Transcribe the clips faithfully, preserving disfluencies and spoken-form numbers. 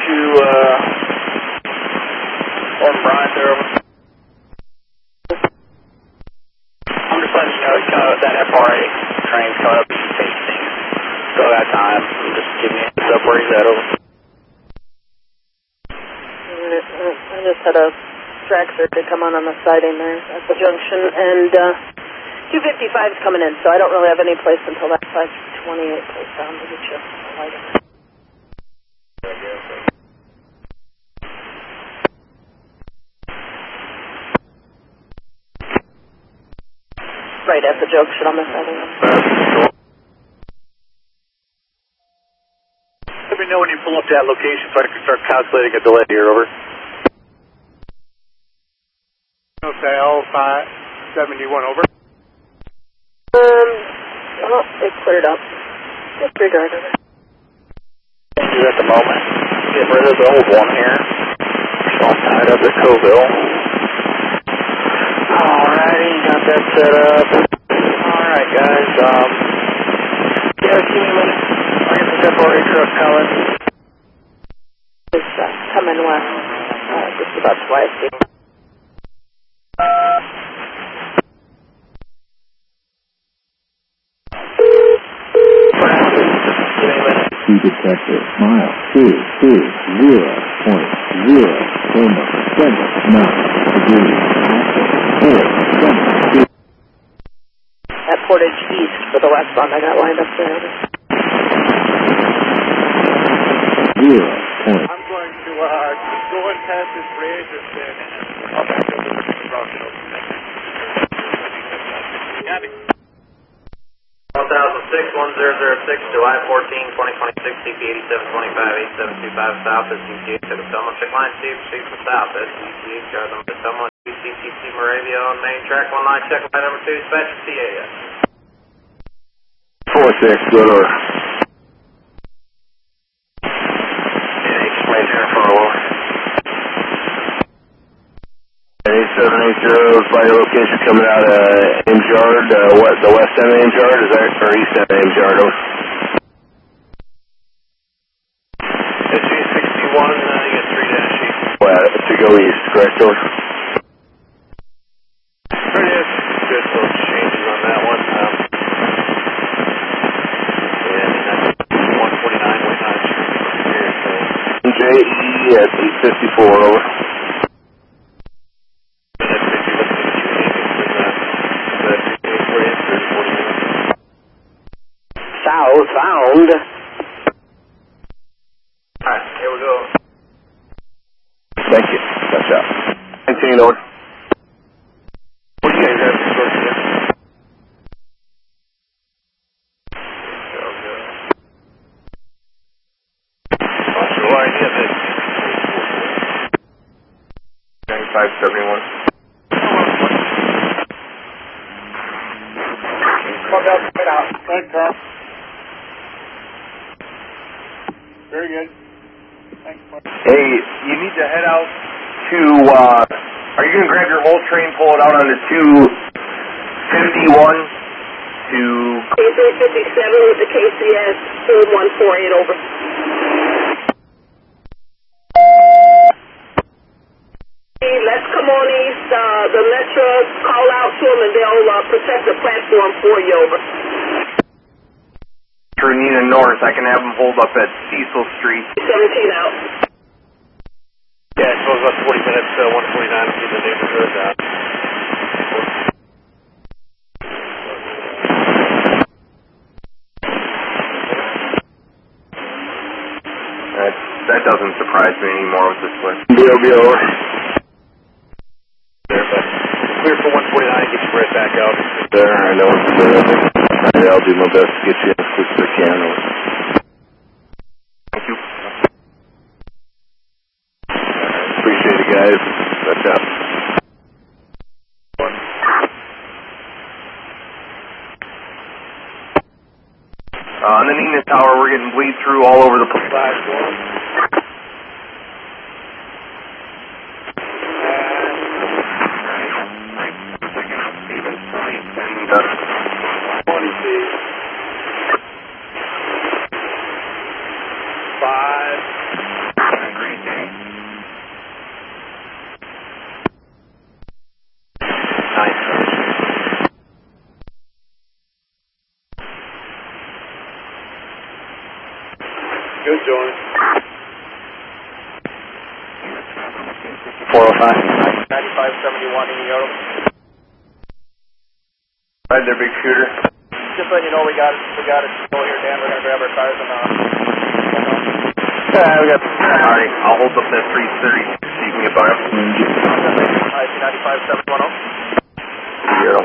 to uh, Orton Bryant there, over. I'm just letting you know it's kind of that F R A train's coming up East eighteen. Still got time. I'm just giving you a heads up where he's at, over. I just had a track circuit come on on the siding there at the junction, and uh, two fifty-five is coming in, so I don't really have any place until that five twenty-eight place down to get you a light in there. Right at the junction on the siding. Let me know when you pull up to that location so I can start calculating a delay here, over. Okay, L five seventy-one, over. Um, oh, they cleared up. Disregard of it. At the moment, getting rid of the old one here. So I'm tied up at Coville. Alrighty, got that set up. Alright, guys, um, yeah, give me a minute. I got the temporary truck coming. It's uh, coming west. Uh, just about twice. Key detector, mile two two zero point zero comma seven nine degrees. Four seven two. At Portage East for the westbound, I got lined up there. Zero point. I'm going to uh, go and pass this bridge and then I'll back over to the crossing over. Copy. one thousand six, one zero zero six, July fourteenth, twenty twenty-six, C P eighty-seven twenty-five, eighty-seven twenty-five south, S U T H to the Selma, check line two, proceed from south, S U T H, guard number Selma, U C T C Moravia on main track, one line, check line number two, dispatch C A S. four six, good order. Yeah, explain here for a while. eight seven eight zero, flight location coming out of Ames Yard, uh, what, the west end of Ames Yard, is that, or east end of Ames Yard, over? S G sixty-one, uh, you got three dash east. Well, to go east, correct, over? Pretty good, good, so changes on that one. Um, yeah, I mean, that's one forty-nine, way not here, so. J E at eight fifty-four, over. Southbound. Alright, here we go. Thank you. That's out. nineteen, over. What do you guys have to sort of there? Not sure why I did this. ninety-five seventy-one. Come out, get out. Thanks, Carl. Very good. Thanks, Mike. Hey, you need to head out to, uh, are you going to grab your whole train, pull it out onto two fifty-one to... K three fifty-seven with the K C S four one four eight, over. Hey, let's come on east. Uh, the Metro, call out to them and they'll uh, protect the platform for you, over. For Nina North, I can have them hold up at Cecil Street. seventeen out. Yeah, it goes about forty minutes, uh, one forty-nine, keep the neighborhood uh, that, that doesn't surprise me anymore with this one. We'll be over. There, but clear for one forty-nine, get you right back out. There, I know. Alright, I'll do my best to get you as quick as I can. Thank you. Appreciate it, guys. That's out. Uh, on the Nina Tower, we're getting bleed through all over the place. Five. Good, Joey. four oh five. ninety-five seventy-one, any yard. Right there, big shooter. Just letting you know, we got it. We got it. Go here, Dan. We're gonna grab our cars and uh. Yeah, we got. Alright, I'll hold up that three thirty so you can get by him. I C ninety-five seventy-one. Zero.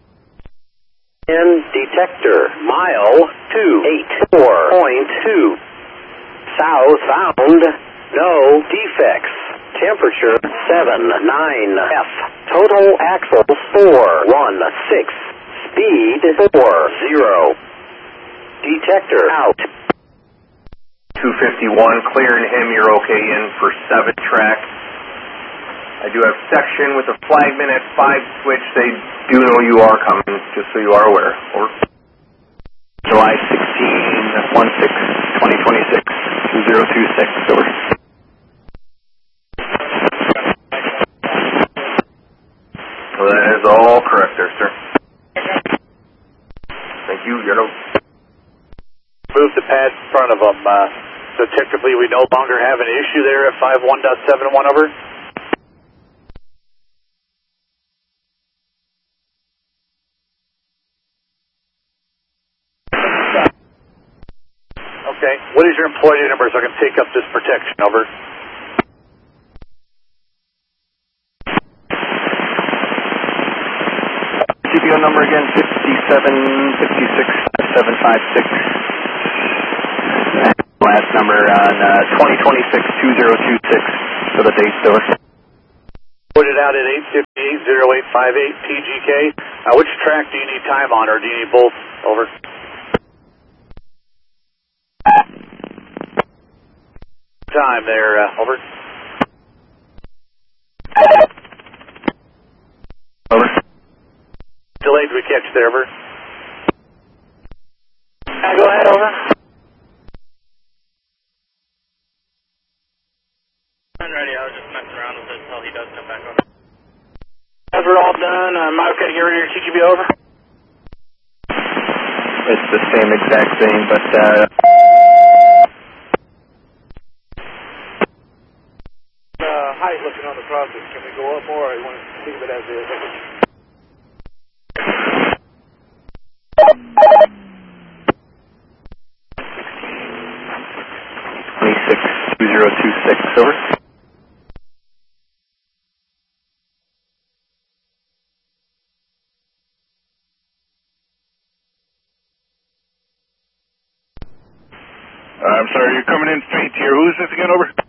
In detector, mile two eight four point two. Southbound, no defects. Temperature seven nine F. Total axles four one six. Speed four zero. Detector out. two fifty-one, clearing him, you're okay in for seven track. I do have section with a flagman at five switch. They do know you are coming, just so you are aware. Over. July sixteenth, one six, twenty twenty-six, two zero two six, over. Well, that is all correct there, sir. Thank you, Yellow. Move the pad in front of them. Uh, so technically we no longer have an issue there at five one point seven one, over. Okay. What is your employee number so I can take up this protection, over? C P O number again, fifty-seven fifty-six seven five six. Last number on uh, twenty twenty-six two zero two six for the date, over. Put it out at eight fifty-eight oh eight five eight T G K. Uh, which track do you need time on, or do you need both, over? Time there, uh, over. Over. Delayed we catch there, over. Uh, go ahead, over. I'm ready. I was just messing around with it until he does come back over. As we're all done, I'm okay to get rid of your T G B, over. It's the same exact thing, but uh... Uh, height looking on the process. Can we go up more, or you want to leave it as is? twenty-six two zero two six, over. Uh, I'm sorry, you're coming in faint here. Who's this again, over?